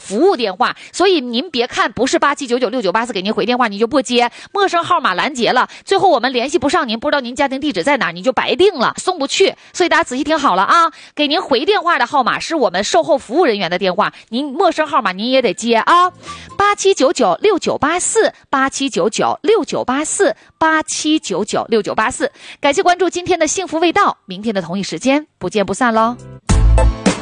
服务电话，所以您别看不是87996984给您回电话你就不接，陌生号码拦截了，最后我们联系不上您，不知道您家庭地址在哪，你就白定了，送不去。所以大家仔细听好了啊，给您回电话的号码是我们售后服务人员的电话，您陌生号码您也得接啊，87996984 87996984 87996984。感谢关注今天的幸福味道，明天的同一时间不见不散喽。